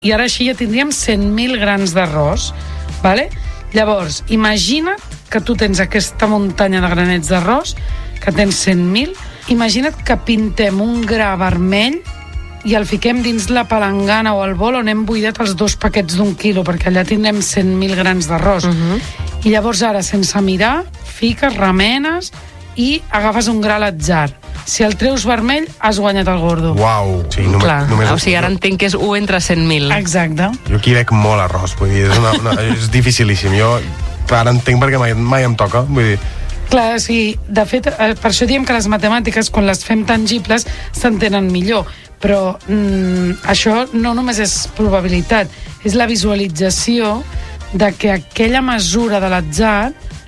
I ara així ja tindríem 100.000 grans d'arròs, vale? Llavors, imagina't que tu tens aquesta muntanya de granets d'arròs, que tens 100.000, imagina't que pintem un gra vermell i el fiquem dins la palangana o el bol on hem buidat els 2 paquets d'1 quilo, perquè allà tindrem 100.000 grans d'arròs. I llavors ara, sense mirar, fiques, remenes i agafes un gra a l'atzar. Si el treus vermell, has guanyat el gordo. Uau! Sí, Clar, o sigui, ara entenc que és 1 entre 100.000. Exacte. Jo aquí veig molt arròs, vull dir, és dificilíssim. Jo, clar, ara entenc perquè mai em toca, vull dir... Clar, sí, de fet, per això diem que les matemàtiques, quan les fem tangibles, s'entenen millor. Però això no només és probabilitat, és la visualització de que aquella mesura de l'atzar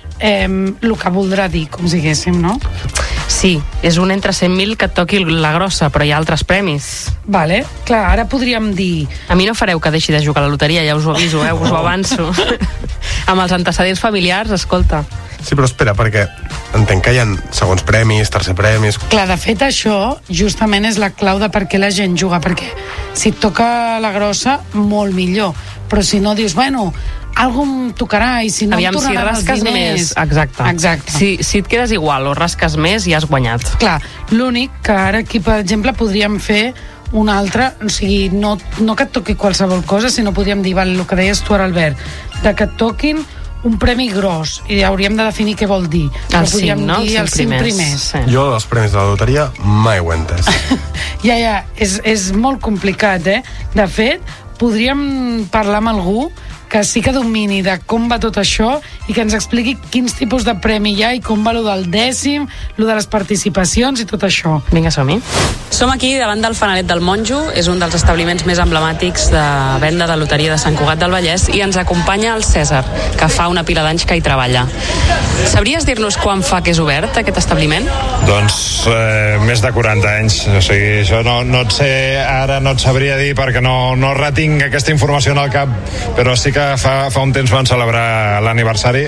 el que voldrà dir, com si diguéssim, no? Sí, és 1 entre 100.000 que et toqui la grossa, però hi ha altres premis. Vale, clar, ara podríem dir... A mi no fareu que deixi de jugar a la loteria, ja us ho aviso, us ho avanço. Amb els antecedents familiars, escolta. Sí, però espera, perquè entenc que hi ha segons premis, tercer premis... Clar, de fet, això justament és la clau de per què la gent juga, perquè si et toca la grossa, molt millor. Però si no, dius, bueno, algú em tocarà i si no aviam, em tornaran els diners... si rasques més, exacte. Si et quedes igual o rasques més, ja has guanyat. Clar, l'únic que ara aquí, per exemple, podríem fer una altra, o sigui, no que et toqui qualsevol cosa, sinó podríem dir, val, el que deies tu ara, Albert, de que et toquin un premi gros, i hauríem de definir què vol dir. Els 5, no? Els 5 primers. Sí. Jo, els premis de la loteria, mai ho he entès. Ja, és molt complicat, eh? De fet, podríem parlar amb algú que sí que domini de com va tot això i que ens expliqui quins tipus de premi hi ha i com va lo del dècim, lo de les participacions i tot això. Vinga, som-hi. Som aquí davant del Fanalet del Monjo, és un dels establiments més emblemàtics de venda de loteria de Sant Cugat del Vallès, i ens acompanya el Cèsar, que fa una pila d'anys que hi treballa. Sabries dir-nos quan fa que és obert aquest establiment? Doncs més de 40 anys, o sigui, això no et sé, ara no et sabria dir perquè no retinc aquesta informació en el cap, però sí que fa un temps van celebrar l'aniversari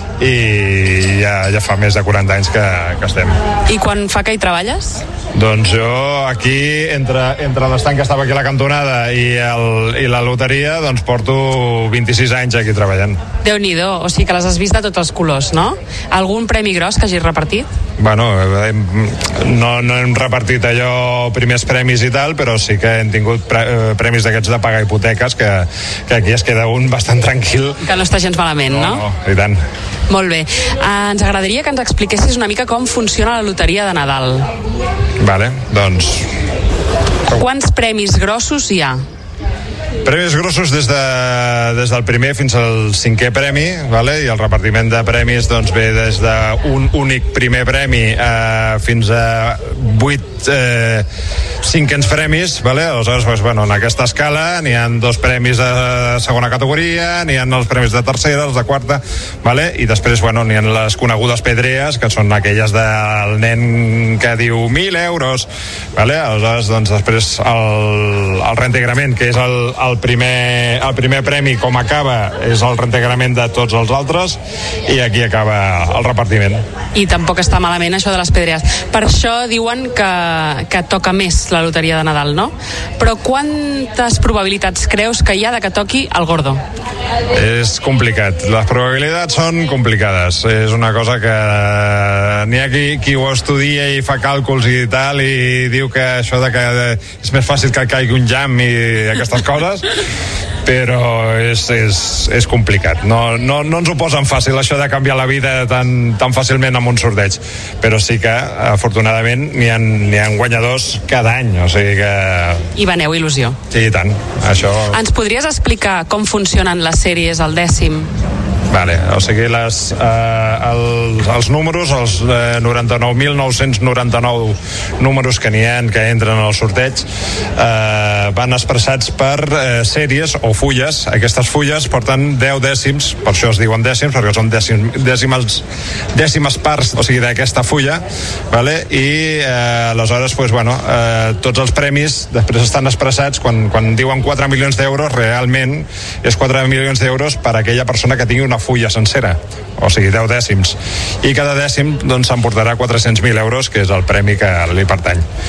i ja fa més de 40 anys que estem. I quan fa que hi treballes? Doncs jo aquí, entre l'estant que estava aquí a la cantonada i la loteria, doncs porto 26 anys aquí treballant. Déu-n'hi-do, o sigui que les has vist de tots els colors, no? Algun premi gros que hagis repartit? Bueno, no hem repartit allò primers premis i tal, però sí que hem tingut premis d'aquests de pagar hipoteques que aquí es queda un bastant tranquil. Que no està gens malament, no? No, i tant. Molt bé. Ens agradaria que ens expliquessis una mica com funciona la loteria de Nadal. Vale, doncs... Quants premis grossos hi ha? Premis grossos des del primer fins al 5è premi, vale? I el repartiment de premis doncs, ve des d'un únic primer premi fins a 8 cinquens premis, vale? Aleshores, doncs, bueno, en aquesta escala n'hi ha 2 premis de segona categoria, n'hi ha els premis de tercera, els de quarta, vale? I després, bueno, n'hi ha les conegudes pedrees, que són aquelles del nen que diu 1.000 euros, vale? Aleshores, doncs, després el reintegrament, que és el primer premi, com acaba, és el reintegrament de tots els altres, i aquí acaba el repartiment. I tampoc està malament això de les pedrees. Per això diuen que toca més la loteria de Nadal, no? Però quantes probabilitats creus que hi ha de que toqui el gordo? És complicat. Les probabilitats són complicades. És una cosa que n'hi ha qui ho estudia i fa càlculs i tal, i diu que això de que és més fàcil que caigui un llamp i aquestes coses, però és complicat. No ens ho posen fàcil, això de canviar la vida tan fàcilment amb un sorteig, però sí que afortunadament n'hi ha guanyadors cada any, o sigui que... I veneu il·lusió. Sí, i tant. Això... Ens podries explicar com funcionen les sèries al dècim? Vale, o sigui, els números, els 99.999 números que n'hi ha, que entren al sorteig, van expressats per sèries o fulles. Aquestes fulles porten 10 dècims, per això es diuen dècims, perquè són dècimes parts, o sigui, d'aquesta fulla, vale? I aleshores, pues, bueno, tots els premis després estan expressats, quan diuen 4 milions d'euros, realment és 4 milions d'euros per a aquella persona que tingui una fulla sencera, o sigui 10 dècims, i cada dècim doncs s'emportarà 400.000 euros, que és el premi que li pertany.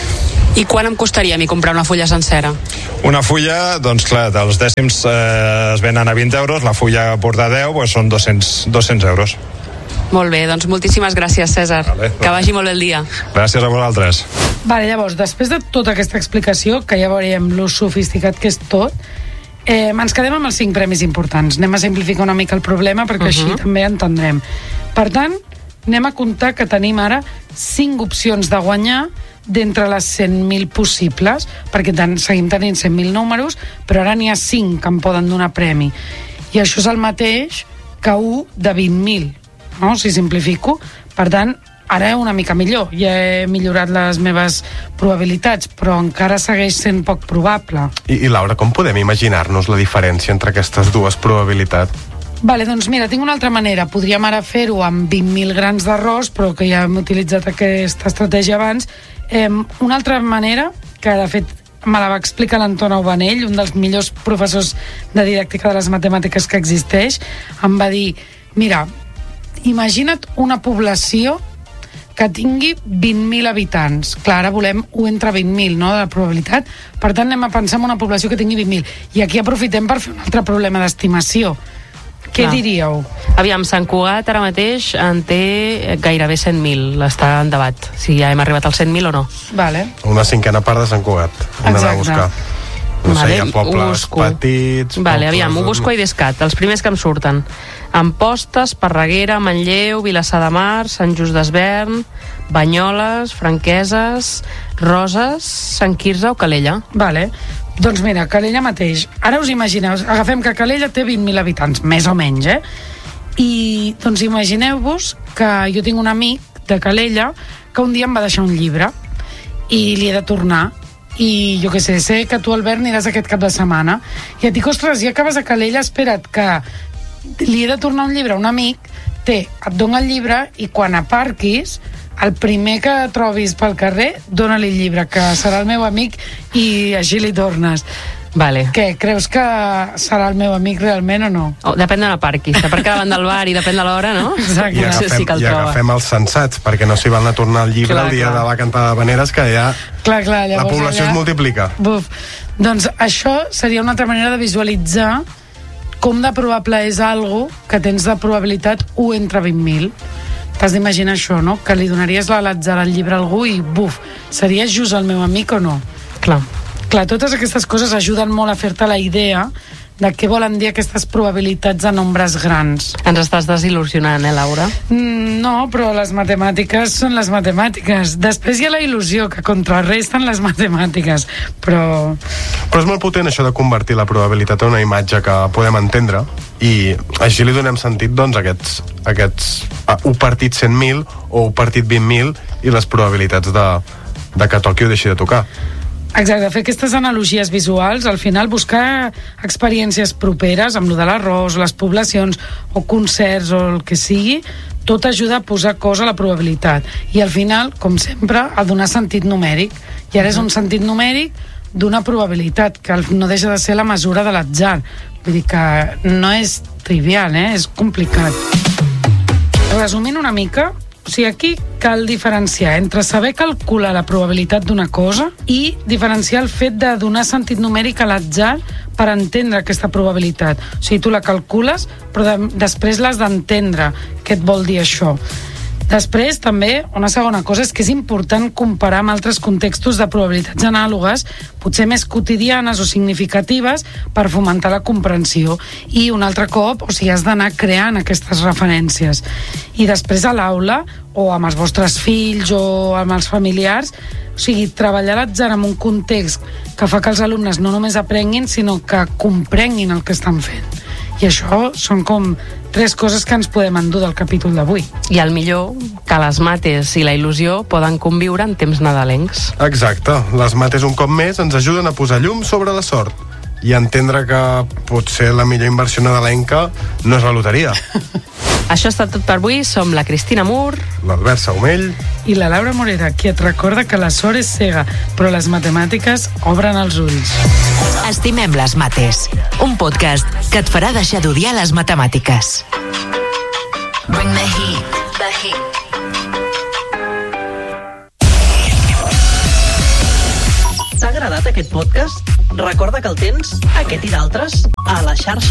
I quan em costaria a mi comprar una fulla sencera? Una fulla, doncs clar, els dècims es venen a 20 euros, la fulla a portar 10, doncs són 200 euros. Molt bé, doncs moltíssimes gràcies, Cèsar. Vale. Que vagi molt bé el dia. Gràcies a vosaltres. Vale, llavors, després de tota aquesta explicació, que ja veuríem lo sofisticat que és tot, ens quedem amb els 5 premis importants. Anem a simplificar una mica el problema perquè així també entendrem. Per tant, anem a comptar que tenim ara 5 opcions de guanyar d'entre les 100.000 possibles, perquè seguim tenint 100.000 números, però ara n'hi ha 5 que em poden donar premi. I això és el mateix que 1 de 20.000, no? Si simplifico. Per tant, ara una mica millor. Ja he millorat les meves probabilitats, però encara segueix sent poc probable. I Laura, com podem imaginar-nos la diferència entre aquestes dues probabilitats? Vale, doncs mira, tinc una altra manera. Podríem ara fer-ho amb 20.000 grans d'arròs, però que ja hem utilitzat aquesta estratègia abans. Una altra manera, que de fet me la va explicar l'Anton Aubanell, un dels millors professors de didàctica de les matemàtiques que existeix, em va dir, mira, imagina't una població que tingui 20.000 habitants. Clar, ara volem 1 entre 20.000, no?, de la probabilitat. Per tant, anem a pensar en una població que tingui 20.000. I aquí aprofitem per fer un altre problema d'estimació. Què diríeu? Aviam, Sant Cugat ara mateix en té gairebé 100.000, està en debat, si ja hem arribat als 100.000 o no. Vale. Una 5a part de Sant Cugat. Hem d'anar a buscar. No sé, hi ha pobles petits... Vale, aviam, Ubusco i Descat, els primers que em surten. Amposta, Esparreguera, Manlleu, Vilassar de Mar, Sant Just d'Esvern, Banyoles, Franqueses, Roses, Sant Quirze o Calella. Vale. Doncs mira, Calella mateix. Ara us imagineu, agafem que Calella té 20.000 habitants, més o menys, I doncs imagineu-vos que jo tinc un amic de Calella que un dia em va deixar un llibre i li he de tornar. I jo què sé que tu, Albert, aniràs aquest cap de setmana i et dic, ostres, ja acabes a Calella, espera't que li he de tornar un llibre a un amic, et dona el llibre i quan aparquis, el primer que trobis pel carrer, dona-li el llibre, que serà el meu amic, i així li tornes. Vale. Què, creus que serà el meu amic realment o no? Depèn de la parqui, s'aparca davant del bar i depèn de l'hora, no? Exacte. I agafem els sensats, perquè no s'hi van a tornar el llibre el dia de la cantada de Veneres, que ja la població es multiplica. Buf. Doncs això seria una altra manera de visualitzar com de probable és algo que tens de probabilitat 1 entre 20.000. T'has d'imaginar això, no? Que li donaries a l'atzar al llibre a algú i, buf, seria just el meu amic o no? Clar, totes aquestes coses ajuden molt a fer-te la idea de què volen dir aquestes probabilitats a nombres grans. Ens estàs desil·lusionant, Laura? No, però les matemàtiques són les matemàtiques. Després hi ha la il·lusió que contrarresten les matemàtiques, però és molt potent això de convertir la probabilitat en una imatge que podem entendre i així li donem sentit, doncs, aquests 1 partit 100.000 o 1 partit 20.000 i les probabilitats de que toqui o deixi de tocar. Exacte, fer aquestes analogies visuals, al final buscar experiències properes amb lo de l'arròs, les poblacions o concerts o el que sigui, tot ajuda a posar cosa a la probabilitat i al final, com sempre, a donar sentit numèric. I ara és un sentit numèric d'una probabilitat que no deixa de ser la mesura de l'atzar. Vull dir que no és trivial, és complicat. Resumint una mica, o sigui, aquí cal diferenciar entre saber calcular la probabilitat d'una cosa i diferenciar el fet de donar sentit numèric a l'atzar per entendre aquesta probabilitat. O sigui, tu la calcules, però després l'has d'entendre què et vol dir això. Després, també, una segona cosa és que és important comparar amb altres contextos de probabilitats anàlogues, potser més quotidianes o significatives, per fomentar la comprensió. I un altre cop, o sigui, has d'anar creant aquestes referències. I després a l'aula, o amb els vostres fills o amb els familiars, o sigui, treballar l'atzar en un context que fa que els alumnes no només aprenguin, sinó que comprenguin el que estan fent. I això són com 3 coses que ens podem endur del capítol d'avui. I el millor, que les mates i la il·lusió poden conviure en temps nadalencs. Exacte. Les mates un cop més ens ajuden a posar llum sobre la sort i entendre que potser la millor inversió nadalenca no és la loteria. Això ha estat tot per avui. Som la Cristina Mur, l'Albert Saumell i la Laura Morera, qui et recorda que la sort és cega, però les matemàtiques obren els ulls. Estimem les mates, un podcast que et farà deixar d'odiar les matemàtiques. Bring the heat, the heat. aquest podcast, recorda que el tens, aquest i d'altres, a la xarxa